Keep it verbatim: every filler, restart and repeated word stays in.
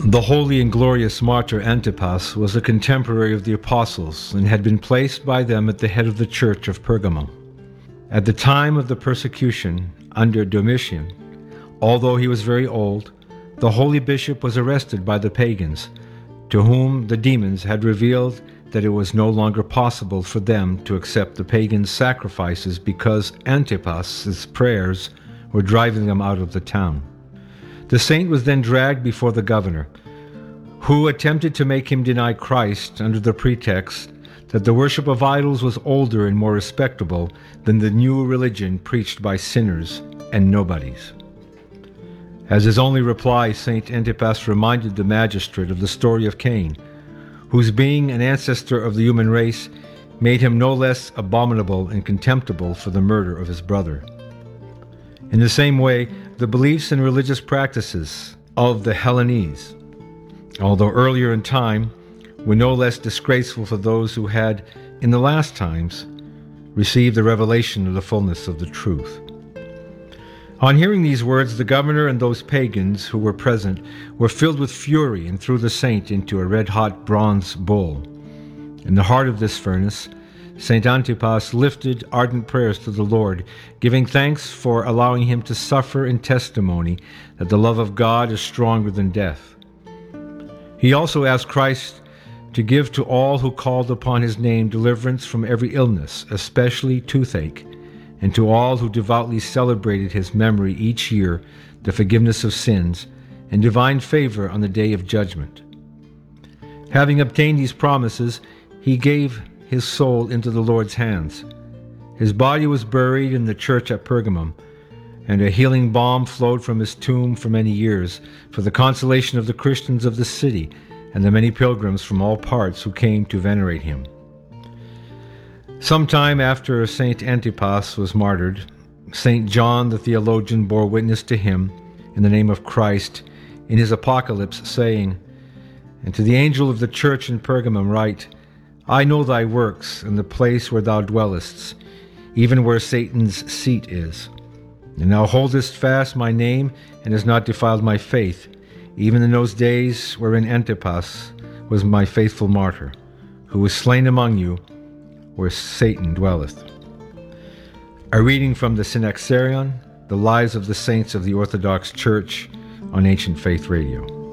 The holy and glorious martyr Antipas was a contemporary of the apostles and had been placed by them at the head of the church of Pergamum. At the time of the persecution under Domitian, although he was very old, the holy bishop was arrested by the pagans, to whom the demons had revealed that it was no longer possible for them to accept the pagans' sacrifices because Antipas's prayers were driving them out of the town. The saint was then dragged before the governor, who attempted to make him deny Christ under the pretext that the worship of idols was older and more respectable than the new religion preached by sinners and nobodies. As his only reply, Saint Antipas reminded the magistrate of the story of Cain, whose being an ancestor of the human race made him no less abominable and contemptible for the murder of his brother. In the same way, the beliefs and religious practices of the Hellenes, although earlier in time, were no less disgraceful for those who had, in the last times, received the revelation of the fullness of the truth. On hearing these words, the governor and those pagans who were present were filled with fury and threw the saint into a red-hot bronze bull. In the heart of this furnace, Saint Antipas lifted ardent prayers to the Lord, giving thanks for allowing him to suffer in testimony that the love of God is stronger than death. He also asked Christ to give to all who called upon his name deliverance from every illness, especially toothache, and to all who devoutly celebrated his memory each year the forgiveness of sins and divine favor on the day of judgment. Having obtained these promises, he gave his soul into the Lord's hands. His body was buried in the church at Pergamum, and a healing balm flowed from his tomb for many years for the consolation of the Christians of the city and the many pilgrims from all parts who came to venerate him. Some time after Saint Antipas was martyred, Saint John the theologian bore witness to him in the name of Christ in his Apocalypse, saying, "And to the angel of the church in Pergamum write, I know thy works, and the place where thou dwellest, even where Satan's seat is. And thou holdest fast my name, and hast not defiled my faith, even in those days wherein Antipas was my faithful martyr, who was slain among you, where Satan dwelleth." A reading from the Synaxarion, The Lives of the Saints of the Orthodox Church, on Ancient Faith Radio.